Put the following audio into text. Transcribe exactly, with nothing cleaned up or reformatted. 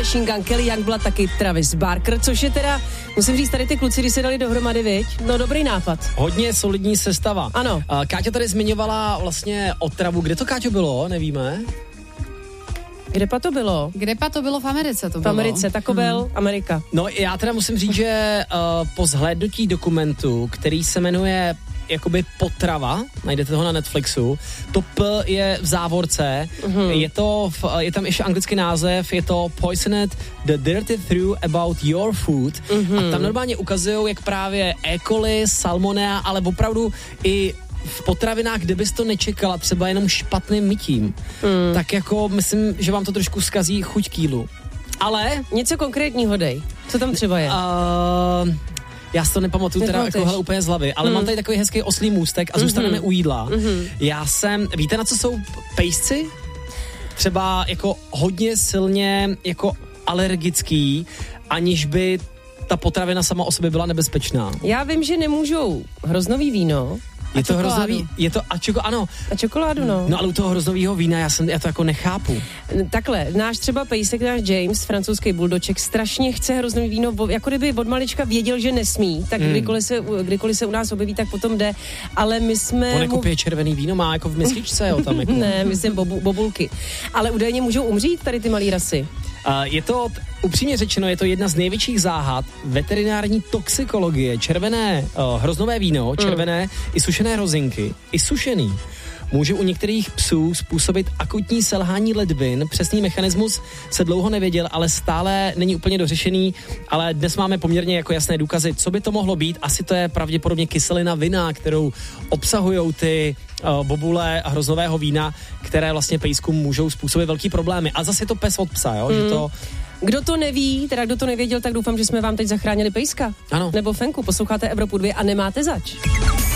Machine Gun, Kelly Youngblood, taky Travis Barker, což je teda, musím říct, tady ty kluci, když se dali dohromady, viď? No dobrý nápad. Hodně solidní sestava. Ano. Káťa tady zmiňovala vlastně Otravu. Kde to, Káťo, bylo? Nevíme. Kde pa to bylo? Kde pa to bylo v Americe? To v bylo. Americe, Taco Bell, hmm. Amerika. No já teda musím říct, že uh, po zhlédnutí dokumentu, který se jmenuje jakoby Potrava, najdete ho na Netflixu, to P je v závorce, mm-hmm. je to, v, je tam ještě anglický název, je to Poisoned the Dirty Truth About Your Food mm-hmm. a tam normálně ukazují, jak právě E. coli, salmonella, ale opravdu i v potravinách, kde bys to nečekala, třeba jenom špatným mytím, mm. tak jako myslím, že vám to trošku zkazí chuť kýlu. Ale... Něco konkrétního dej. Co tam třeba je? Uh, já si to nepamatuju teda jako, hele, úplně z hlavy, ale mm. mám tady takový hezký oslý můstek a zůstaneme mm-hmm. u jídla. Mm-hmm. Já jsem, víte, na co jsou pejsci? Třeba jako hodně silně jako alergický, aniž by ta potravina sama o sobě byla nebezpečná. Já vím, že nemůžou hroznový víno. Je to hroznový, je to a čoko, ano. A čokoládu, no. No ale u toho hroznovýho vína já jsem, já to jako nechápu. Takhle, náš třeba pejsek, náš James, francouzský buldoček, strašně chce hroznový víno, jako kdyby od malička věděl, že nesmí, tak hmm. kdykoliv, se, kdykoliv se u nás objeví, tak potom jde, ale my jsme... On jako pije červený víno, má jako v misličce, jo, tam jako. Ne, myslím bobu, bobulky. Ale údajně můžou umřít tady ty malý rasy. Uh, je to, upřímně řečeno, je to jedna z největších záhad veterinární toxikologie. Červené uh, hroznové víno, červené mm. i sušené hrozinky, i sušený, může u některých psů způsobit akutní selhání ledvin. Přesný mechanismus se dlouho nevěděl, ale stále není úplně dořešený, ale dnes máme poměrně jako jasné důkazy, co by to mohlo být. Asi to je pravděpodobně kyselina vinná, kterou obsahujou ty uh, bobule hroznového vína, které vlastně pejskům můžou způsobit velký problémy. A zase je to pes od psa, jo, mm. že to... Kdo to neví, teda kdo to nevěděl, tak doufám, že jsme vám teď zachránili pejska. Ano. Nebo Fenku, posloucháte Evropu dva a nemáte zač.